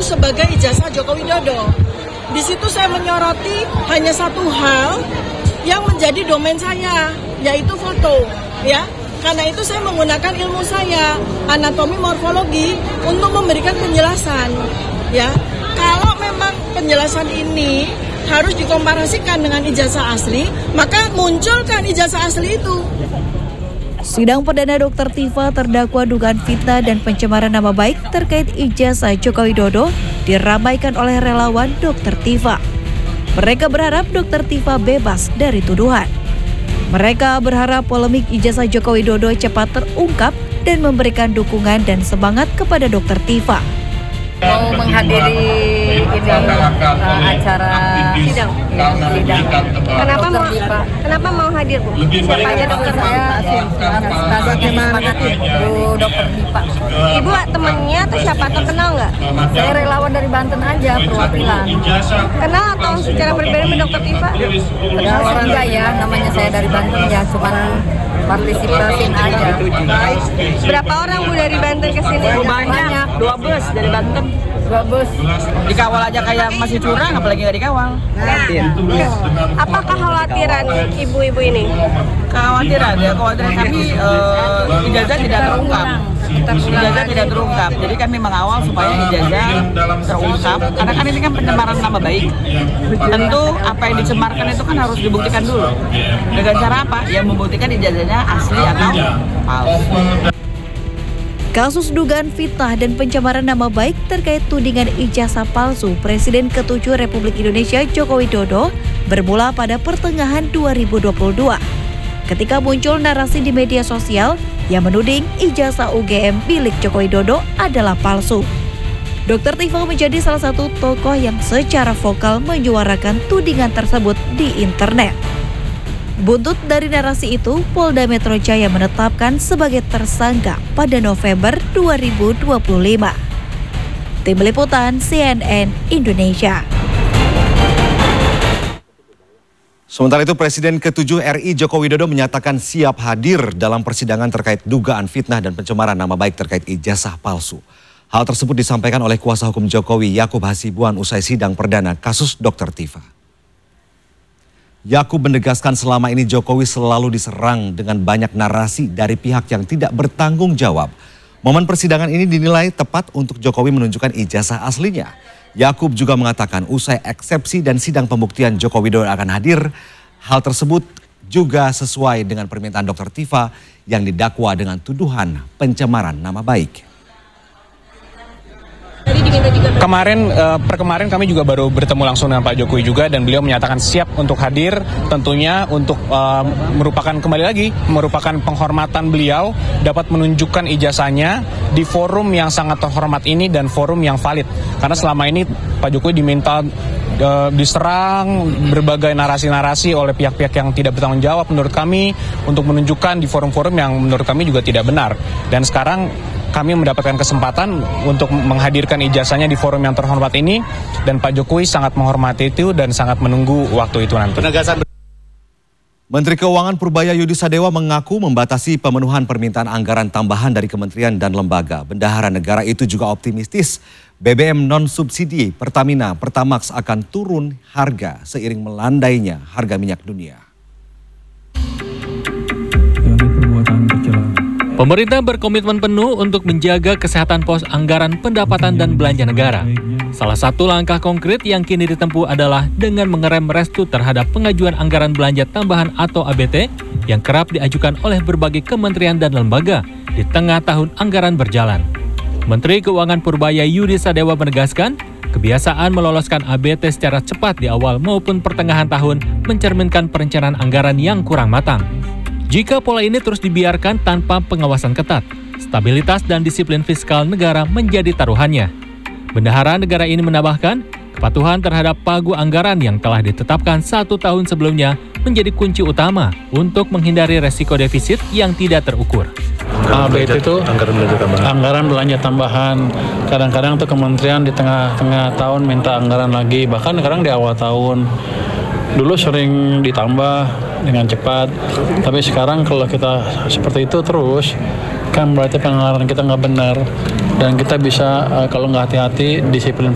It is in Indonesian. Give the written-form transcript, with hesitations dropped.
sebagai ijazah Joko Widodo. Di situ saya menyoroti hanya satu hal yang menjadi domain saya, yaitu foto, ya. Karena itu saya menggunakan ilmu saya, anatomi morfologi, untuk memberikan penjelasan, ya. Kalau memang penjelasan ini harus dikomparasikan dengan ijazah asli, maka munculkan ijazah asli itu. Sidang perdana Dr. Tifa terdakwa dugaan fitnah dan pencemaran nama baik terkait ijazah Joko Widodo diramaikan oleh relawan Dr. Tifa. Mereka berharap Dr. Tifa bebas dari tuduhan. Mereka berharap polemik ijazah Joko Widodo cepat terungkap dan memberikan dukungan dan semangat kepada Dr. Tifa. Mau menghadiri ini acara sidang. Kenapa mau hadir, Bu? Siapa aja dokter saya Bu Dokter Dipa. Ibu temennya atau siapa, atau kenal nggak? Saya relawan dari Banten aja, perwakilan. Kenal atau secara pribadi sama Dokter Tifa? Kenal orang enggak ya, namanya saya dari Banten ya, cuman partisipasin aja. Berapa orang Bu dari Banten ke sini? Banyak, 2 bus dari Banten. 2 bus. Dikawal aja kayak masih curang, apalagi nggak dikawal. Apa kekhawatiran ibu-ibu ini? Kekhawatiran kami ijazah tidak terungkap. Ijazah tidak terungkap. Jadi kami mengawal supaya ijazah terungkap. Karena kan ini kan pencemaran nama baik. Tentu apa yang dicemarkan itu kan harus dibuktikan dulu. Dengan cara apa? Ya membuktikan ijazahnya asli atau palsu. Kasus dugaan fitnah dan pencemaran nama baik terkait tudingan ijazah palsu Presiden ke-7 Republik Indonesia Joko Widodo bermula pada pertengahan 2022. Ketika muncul narasi di media sosial yang menuding ijazah UGM milik Joko Widodo adalah palsu. Dr. Tifa menjadi salah satu tokoh yang secara vokal menyuarakan tudingan tersebut di internet. Buntut dari narasi itu, Polda Metro Jaya menetapkan sebagai tersangka pada November 2025. Tim Liputan CNN Indonesia. Sementara itu, Presiden ke-7 RI Joko Widodo menyatakan siap hadir dalam persidangan terkait dugaan fitnah dan pencemaran nama baik terkait ijazah palsu. Hal tersebut disampaikan oleh kuasa hukum Jokowi, Yakub Hasibuan, usai sidang perdana kasus Dr. Tifa. Yakub menegaskan selama ini Jokowi selalu diserang dengan banyak narasi dari pihak yang tidak bertanggung jawab. Momen persidangan ini dinilai tepat untuk Jokowi menunjukkan ijazah aslinya. Yakub juga mengatakan usai eksepsi dan sidang pembuktian Joko Widodo akan hadir. Hal tersebut juga sesuai dengan permintaan Dr. Tifa yang didakwa dengan tuduhan pencemaran nama baik. Kemarin kami juga baru bertemu langsung dengan Pak Jokowi juga, dan beliau menyatakan siap untuk hadir, tentunya untuk merupakan penghormatan beliau dapat menunjukkan ijazahnya di forum yang sangat terhormat ini dan forum yang valid. Karena selama ini Pak Jokowi diminta diserang berbagai narasi-narasi oleh pihak-pihak yang tidak bertanggung jawab menurut kami untuk menunjukkan di forum-forum yang menurut kami juga tidak benar. Dan sekarang kami mendapatkan kesempatan untuk menghadirkan ijazahnya di forum yang terhormat ini, dan Pak Jokowi sangat menghormati itu dan sangat menunggu waktu itu nanti. Menteri Keuangan Purbaya Yudi Sadewa mengaku membatasi pemenuhan permintaan anggaran tambahan dari kementerian dan lembaga. Bendahara negara itu juga optimistis BBM non-subsidi Pertamina Pertamax akan turun harga seiring melandainya harga minyak dunia. Pemerintah berkomitmen penuh untuk menjaga kesehatan pos anggaran pendapatan dan belanja negara. Salah satu langkah konkret yang kini ditempuh adalah dengan mengerem restu terhadap pengajuan anggaran belanja tambahan atau ABT yang kerap diajukan oleh berbagai kementerian dan lembaga di tengah tahun anggaran berjalan. Menteri Keuangan Purbaya Yudi Sadewa menegaskan, kebiasaan meloloskan ABT secara cepat di awal maupun pertengahan tahun mencerminkan perencanaan anggaran yang kurang matang. Jika pola ini terus dibiarkan tanpa pengawasan ketat, stabilitas dan disiplin fiskal negara menjadi taruhannya. Bendahara negara ini menambahkan, kepatuhan terhadap pagu anggaran yang telah ditetapkan 1 tahun sebelumnya menjadi kunci utama untuk menghindari resiko defisit yang tidak terukur. ABT itu anggaran belanja tambahan. Kadang-kadang tuh kementerian di tengah-tengah tahun minta anggaran lagi, bahkan kadang di awal tahun. Dulu sering ditambah dengan cepat, tapi sekarang kalau kita seperti itu terus, kan berarti penganggaran kita nggak benar, dan kita bisa kalau nggak hati-hati disiplin